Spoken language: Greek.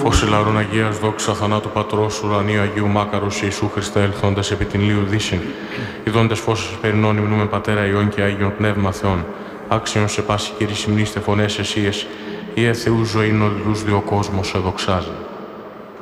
Φώσε λαρών Αγίας δόξα θανάτου Πατρός ουρανίου Αγίου Μάκαρος Ιησού Χριστέ ελθόντας επί την Λίου Δύσιν. Ιδώντες φώσες περινών υμνούμε Πατέρα Υιών και Άγιον Πνεύμα Θεών. Άξιον σε πάση Κύριε συμνήστε φωνές εσίες, Ιε Θεού ζωήν ολους διο κόσμος σε δοξάζει.